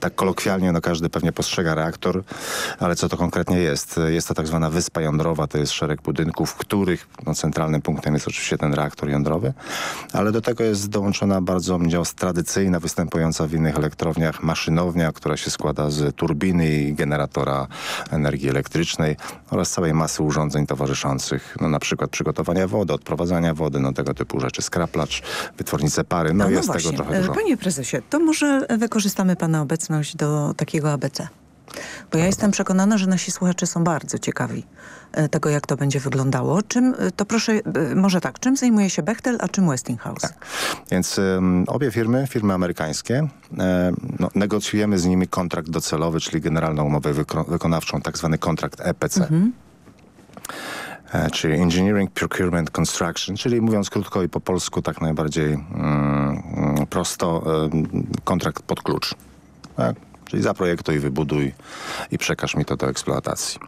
tak kolokwialnie, no każdy pewnie postrzega reaktor, ale co to konkretnie jest? Jest to tak zwana wyspa jądrowa, to jest szereg budynków, w których centralnym punktem jest oczywiście ten reaktor jądrowy, ale do tego jest dołączona bardzo tradycyjna, występująca w innych elektrowniach maszynownia, która się składa z turbiny i generatora energii elektrycznej oraz całej masy urządzeń towarzyszących, no na przykład przygotowania wody, odprowadzania wody, no tego typu rzeczy, skraplacz, wytwornice pary, no jest właśnie. tego trochę dużo. Panie prezesie, to może wykorzystamy pana obecność do takiego ABC. Bo ja jestem przekonana, że nasi słuchacze są bardzo ciekawi tego, jak to będzie wyglądało. Może tak, czym zajmuje się Bechtel, a czym Westinghouse? Tak. Więc obie firmy amerykańskie, negocjujemy z nimi kontrakt docelowy, czyli generalną umowę wykonawczą, tak zwany kontrakt EPC. Czyli Engineering, Procurement, Construction, czyli mówiąc krótko i po polsku tak najbardziej prosto, kontrakt pod klucz. Tak? Czyli zaprojektuj, wybuduj i przekaż mi to do eksploatacji.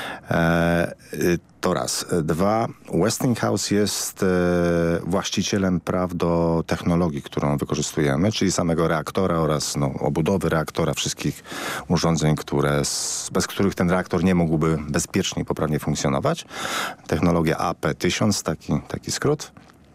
To raz. Dwa, Westinghouse jest właścicielem praw do technologii, którą wykorzystujemy, czyli samego reaktora oraz obudowy reaktora, wszystkich urządzeń, bez których ten reaktor nie mógłby bezpiecznie i poprawnie funkcjonować. Technologia AP1000, taki skrót.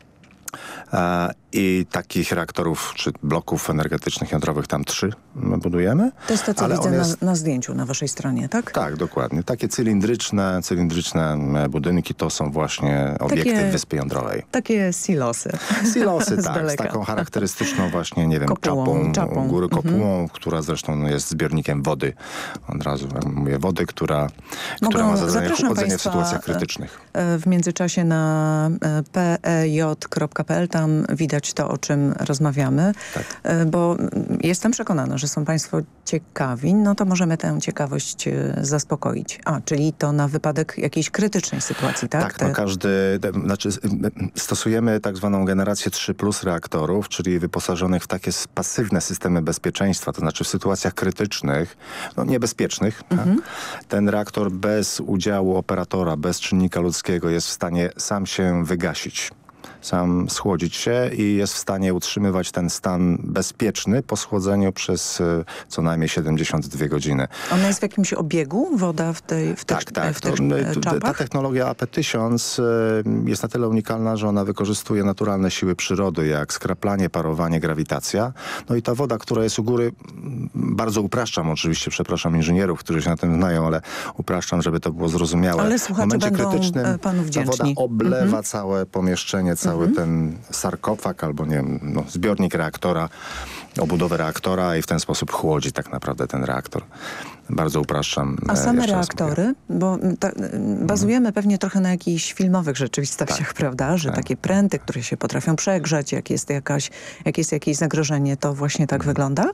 I takich reaktorów czy bloków energetycznych jądrowych tam 3 budujemy. To jest to, co widzę na zdjęciu na waszej stronie, tak? Tak, dokładnie. Takie cylindryczne budynki to są właśnie obiekty wyspy jądrowej. Takie silosy. Silosy, tak, z taką charakterystyczną właśnie, nie wiem, czapą. Góry kopułą, która zresztą jest zbiornikiem wody. Od razu mówię, wody, która ma zadanie chłodzenia w sytuacjach krytycznych. W międzyczasie na pej.pl tam widać to, o czym rozmawiamy, tak. Bo jestem przekonana, że są państwo ciekawi, no to możemy tę ciekawość zaspokoić. Czyli to na wypadek jakiejś krytycznej sytuacji, tak? Tak, stosujemy tak zwaną generację 3+ reaktorów, czyli wyposażonych w takie pasywne systemy bezpieczeństwa, to znaczy w sytuacjach krytycznych, niebezpiecznych, tak? Ten reaktor bez udziału operatora, bez czynnika ludzkiego jest w stanie sam się wygasić. Sam schłodzić się i jest w stanie utrzymywać ten stan bezpieczny po schłodzeniu przez co najmniej 72 godziny. Ona jest w jakimś obiegu, woda w tych czapach? Ta technologia AP1000 jest na tyle unikalna, że ona wykorzystuje naturalne siły przyrody, jak skraplanie, parowanie, grawitacja. No i ta woda, która jest u góry, bardzo upraszczam oczywiście, przepraszam inżynierów, którzy się na tym znają, ale upraszczam, żeby to było zrozumiałe. Ale słuchacze będą panu wdzięczni. Ta woda oblewa całe pomieszczenie, cały ten sarkofag albo nie wiem, zbiornik reaktora, obudowę reaktora i w ten sposób chłodzi tak naprawdę ten reaktor. Bardzo upraszczam. A same reaktory, bo bazujemy pewnie trochę na jakichś filmowych rzeczywistościach, prawda? Że takie pręty, które się potrafią przegrzać, jak jest jakieś zagrożenie, to właśnie tak wygląda?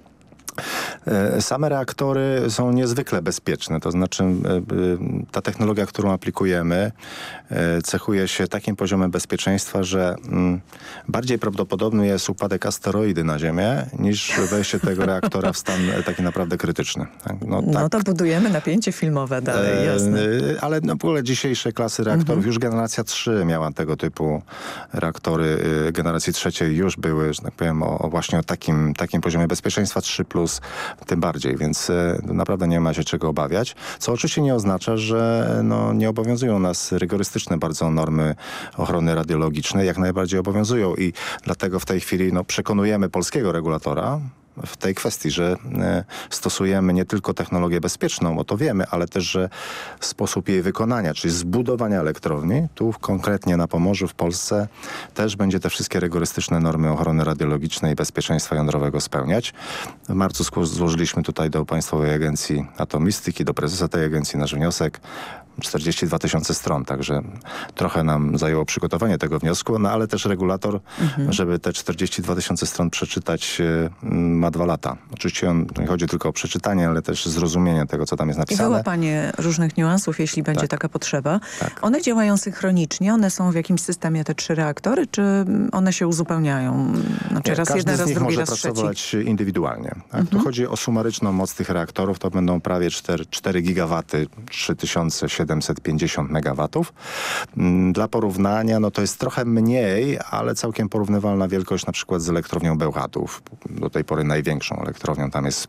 Same reaktory są niezwykle bezpieczne, to znaczy ta technologia, którą aplikujemy, cechuje się takim poziomem bezpieczeństwa, że bardziej prawdopodobny jest upadek asteroidy na Ziemię, niż wejście tego reaktora w stan taki naprawdę krytyczny. To budujemy napięcie filmowe dalej, jasne. Ale w ogóle dzisiejsze klasy reaktorów, już generacja 3 miała tego typu reaktory, generacji trzeciej już były, że tak powiem, właśnie o takim poziomie bezpieczeństwa 3+, tym bardziej, więc naprawdę nie ma się czego obawiać, co oczywiście nie oznacza, że nie obowiązują nas rygorystyczne bardzo normy ochrony radiologicznej, jak najbardziej obowiązują i dlatego w tej chwili przekonujemy polskiego regulatora w tej kwestii, że stosujemy nie tylko technologię bezpieczną, bo to wiemy, ale też, że sposób jej wykonania, czyli zbudowania elektrowni, tu konkretnie na Pomorzu w Polsce też będzie te wszystkie rygorystyczne normy ochrony radiologicznej i bezpieczeństwa jądrowego spełniać. W marcu złożyliśmy tutaj do Państwowej Agencji Atomistyki, do prezesa tej agencji nasz wniosek. 42 000 stron, także trochę nam zajęło przygotowanie tego wniosku, ale też regulator, żeby te 42 000 stron przeczytać, ma 2 lata. Oczywiście nie chodzi tylko o przeczytanie, ale też zrozumienie tego, co tam jest napisane. I wyłapanie różnych niuansów, jeśli będzie taka potrzeba. Tak. One działają synchronicznie? One są w jakimś systemie, te 3 reaktory, czy one się uzupełniają? Znaczy raz jeden, raz drugi, raz trzeci? Każdy z nich może pracować indywidualnie. Tak? Tu chodzi o sumaryczną moc tych reaktorów. To będą prawie 4 gigawaty, 3750 megawatów. Dla porównania, to jest trochę mniej, ale całkiem porównywalna wielkość na przykład z elektrownią Bełchatów. Do tej pory największą elektrownią. Tam jest